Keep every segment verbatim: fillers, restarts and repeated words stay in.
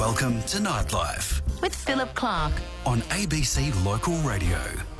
Welcome to Nightlife with Philip Clark on A B C Local Radio.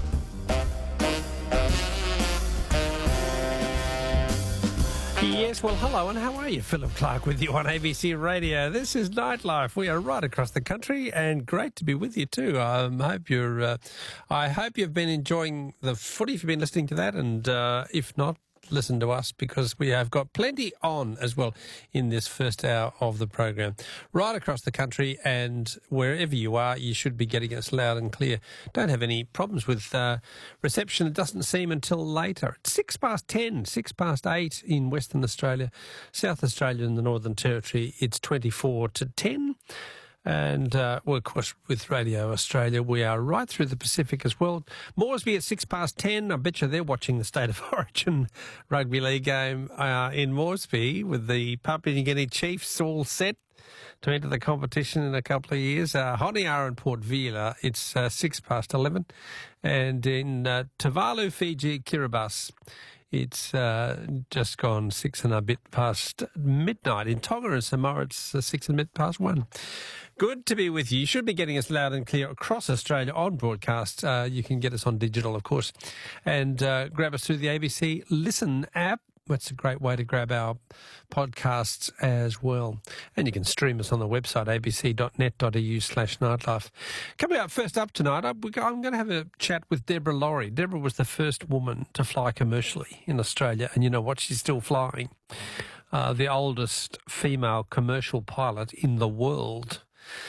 Yes, well, hello, and how are you? Philip Clark with you on A B C Radio. This is Nightlife. We are right across the country, and great to be with you too. I um, hope you're. Uh, I hope you've been enjoying the footy. If you've been listening to that, and uh, if not, listen to us, because we have got plenty on as well in this first hour of the program. Right across the country, and wherever you are, you should be getting us loud and clear. Don't have any problems with uh, reception. It doesn't seem until later. It's six past ten, six past eight in Western Australia. South Australia and the Northern Territory, it's twenty-four to ten. And, uh, well, of course, with Radio Australia, we are right through the Pacific as well. Moresby at six past ten. I bet you they're watching the State of Origin rugby league game uh, in Moresby with the Papua New Guinea Chiefs all set to enter the competition in a couple of years. Uh, Honiara and Port Vila, it's uh, six past eleven. And in uh, Tuvalu, Fiji, Kiribati, it's uh, just gone six and a bit past midnight. In Tonga and Samoa, it's uh, six and a bit past one. Good to be with you. You should be getting us loud and clear across Australia on broadcast. Uh, you can get us on digital, of course, and uh, grab us through the A B C Listen app. That's a great way to grab our podcasts as well. And you can stream us on the website, abc.net.au slash nightlife. Coming up first up tonight, I'm going to have a chat with Deborah Laurie. Deborah was the first woman to fly commercially in Australia, and you know what? She's still flying. Uh, the oldest female commercial pilot in the world.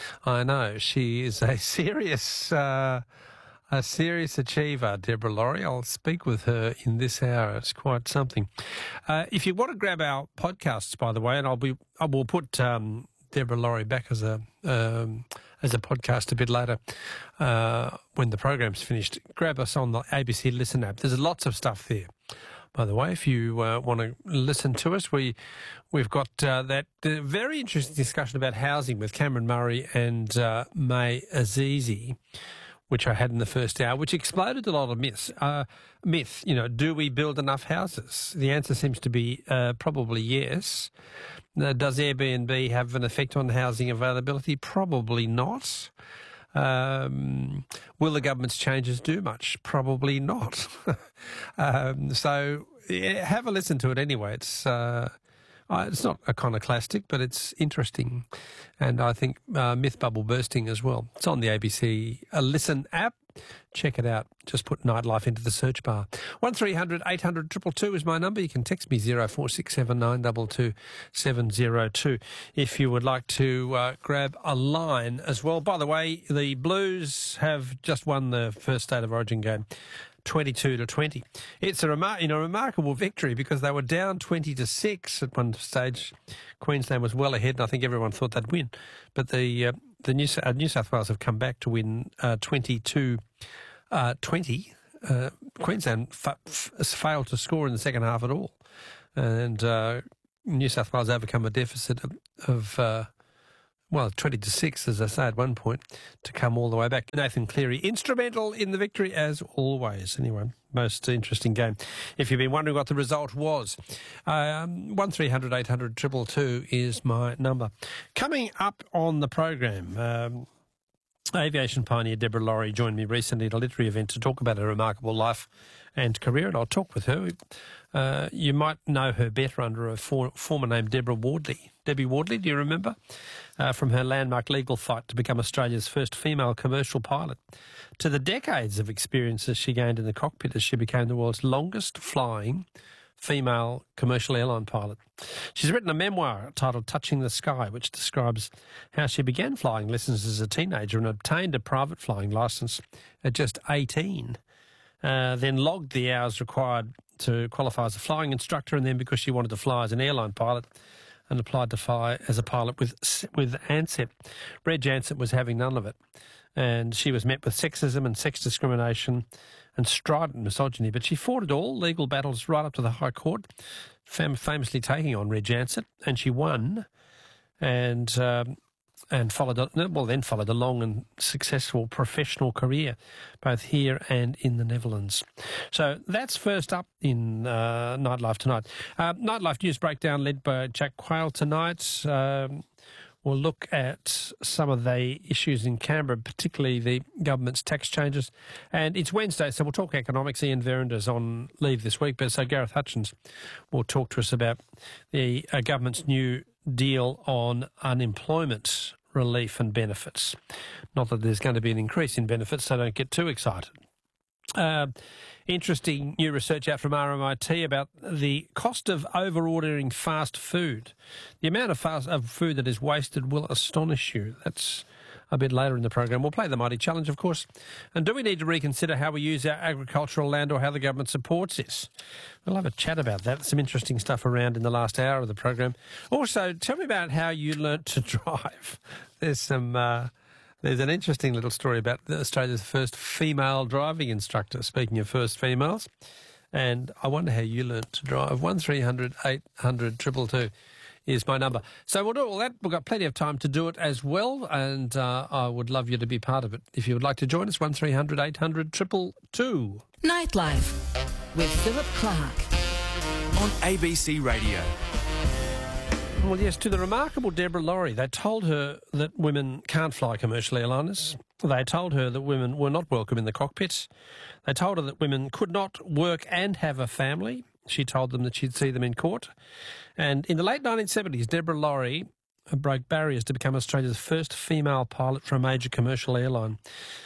I know. She is a serious... Uh, A serious achiever, Deborah Laurie. I'll speak with her in this hour. It's quite something. Uh, if you want to grab our podcasts, by the way, and I'll be, I will put um, Deborah Laurie back as a um, as a podcast a bit later uh, when the program's finished. Grab us on the A B C Listen app. There's lots of stuff there. By the way, if you uh, want to listen to us, we, we've got uh, that uh, very interesting discussion about housing with Cameron Murray and uh, May Azizi, which I had in the first hour, which exploded a lot of myths. Uh, myth, you know, do we build enough houses? The answer seems to be uh, probably yes. Uh, does Airbnb have an effect on housing availability? Probably not. Um, will the government's changes do much? Probably not. um, so yeah, have a listen to it anyway. It's... Uh, Uh, it's not iconoclastic, but it's interesting. And I think uh, myth bubble bursting as well. It's on the A B C uh, Listen app. Check it out. Just put Nightlife into the search bar. one three hundred eight hundred two two two is my number. You can text me zero four six seven nine two two seven zero two if you would like to uh, grab a line as well. By the way, the Blues have just won the first State of Origin game, twenty-two to twenty. It's a, remar- in a remarkable victory because they were down twenty to six at one stage. Queensland was well ahead, and I think everyone thought they'd win. But the uh, the New, uh, New South Wales have come back to win uh, twenty-two twenty. Uh, Queensland fa- f- failed to score in the second half at all. And uh, New South Wales overcome a deficit of... of uh, well, twenty to six, as I say, at one point, to come all the way back. Nathan Cleary, instrumental in the victory, as always. Anyway, most interesting game. If you've been wondering what the result was, um, one three hundred eight hundred two two two is my number. Coming up on the program, um, aviation pioneer Deborah Laurie joined me recently at a literary event to talk about her remarkable life and career, and I'll talk with her. Uh, you might know her better under a for, former name, Deborah Wardley. Debbie Wardley, do you remember? Uh, from her landmark legal fight to become Australia's first female commercial pilot, to the decades of experiences she gained in the cockpit as she became the world's longest flying female commercial airline pilot. She's written a memoir titled Touching the Sky, which describes how she began flying lessons as a teenager and obtained a private flying licence at just eighteen. Uh, then logged the hours required to qualify as a flying instructor, and then because she wanted to fly as an airline pilot, and applied to fly as a pilot with with Ansett. Reg Ansett was having none of it, and she was met with sexism and sex discrimination and strident misogyny, but she fought it all, legal battles right up to the High Court, fam- famously taking on Reg Ansett, and she won, and um, and followed a, well then followed a long and successful professional career, both here and in the Netherlands. So that's first up in uh, Nightlife tonight. Uh, Nightlife News Breakdown led by Jack Quayle tonight. Um, We'll look at some of the issues in Canberra, particularly the government's tax changes. And it's Wednesday, so we'll talk economics. Ian Verender's on leave this week, but so Gareth Hutchins will talk to us about the uh, government's new deal on unemployment relief and benefits. Not that there's going to be an increase in benefits, so don't get too excited. Uh, interesting new research out from R M I T about the cost of over-ordering fast food. The amount of fast of food that is wasted will astonish you. That's a bit later in the program. We'll play the Mighty Challenge, of course. And do we need to reconsider how we use our agricultural land or how the government supports this? We'll have a chat about that. Some interesting stuff around in the last hour of the program. Also, tell me about how you learnt to drive. There's some... Uh, There's an interesting little story about Australia's first female driving instructor, speaking of first females. And I wonder how you learnt to drive. one three hundred eight hundred two two two is my number. So we'll do all that. We've got plenty of time to do it as well. And uh, I would love you to be part of it. If you would like to join us, one three hundred eight hundred two two two. Nightlife with Philip Clark. On A B C Radio. Well, yes, to the remarkable Deborah Laurie. They told her that women can't fly commercial airliners. They told her that women were not welcome in the cockpit. They told her that women could not work and have a family. She told them that she'd see them in court. And in the late nineteen seventies, Deborah Laurie broke barriers to become Australia's first female pilot for a major commercial airline.